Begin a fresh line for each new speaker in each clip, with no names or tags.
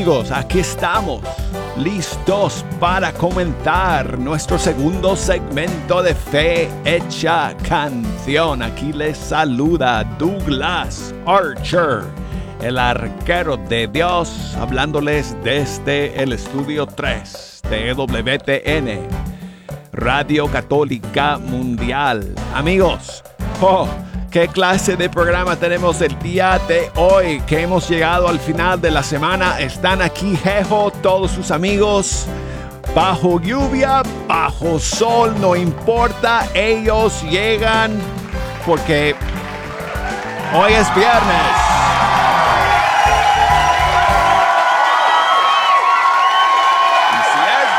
amigos, aquí estamos, listos para comentar nuestro segundo segmento de Fe Hecha Canción. Aquí les saluda Douglas Archer, el arquero de Dios, hablándoles desde el estudio 3 de EWTN, Radio Católica Mundial. Amigos, ¿qué clase de programa tenemos el día de hoy? Que hemos llegado al final de la semana. Están aquí Jejo, todos sus amigos. Bajo lluvia, bajo sol, no importa. Ellos llegan porque hoy es viernes. Y si es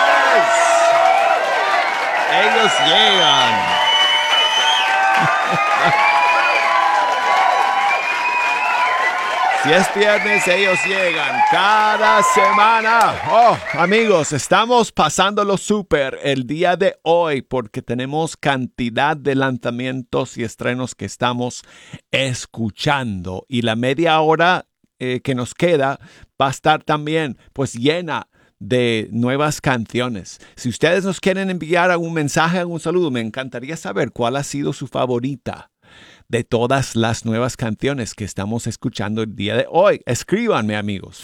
viernes, ellos llegan. Si es viernes, ellos llegan cada semana. Amigos, estamos pasándolo súper el día de hoy porque tenemos cantidad de lanzamientos y estrenos que estamos escuchando. Y la media hora que nos queda va a estar también pues llena de nuevas canciones. Si ustedes nos quieren enviar algún mensaje, algún saludo, me encantaría saber cuál ha sido su favorita de todas las nuevas canciones que estamos escuchando el día de hoy. Escríbanme, amigos,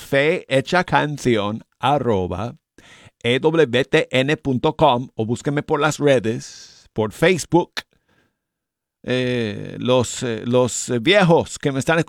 fehechacanción@ewtn.com o búsquenme por las redes, por Facebook. Los viejos que me están